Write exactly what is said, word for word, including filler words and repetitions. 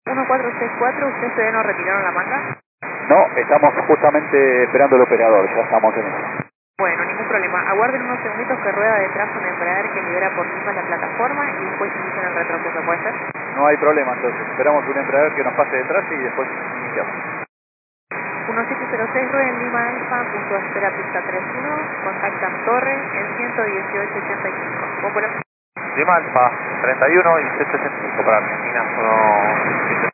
uno cuatro seis cuatro, ¿ustedes todavía no retiraron la manga? No, estamos justamente esperando el operador, ya estamos en eso. Bueno, ningún problema. Aguarden unos segunditos que rueda detrás un embraer que libera por encima la plataforma y después inician el retroceso, ¿puede ser? No hay problema entonces, esperamos un embraer que nos pase detrás y después iniciamos. uno siete cero seis, rueda en Lima Alfa, punto de espera pista treinta y uno, contactan torre en ciento dieciocho ochenta y cinco. ¿Cómo por Lima Alfa, treinta y uno y ciento ochenta y cinco para Argentina, uno siete